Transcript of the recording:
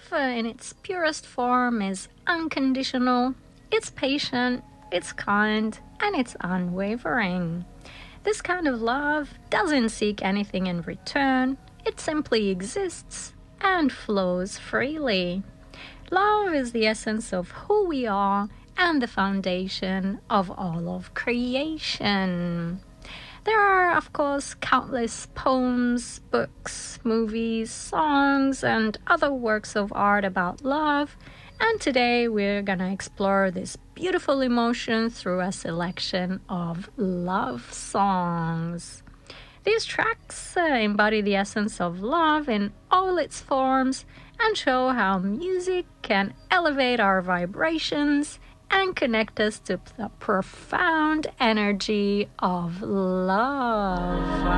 in its purest form is unconditional, it's patient, it's kind, and it's unwavering. This kind of love doesn't seek anything in return, it simply exists and flows freely. Love is the essence of who we are and the foundation of all of creation. There are, of course, countless poems, books, movies, songs, and other works of art about love, and today we're gonna explore this beautiful emotion through a selection of love songs. These tracks embody the essence of love in all its forms and show how music can elevate our vibrations and connect us to the profound energy of love.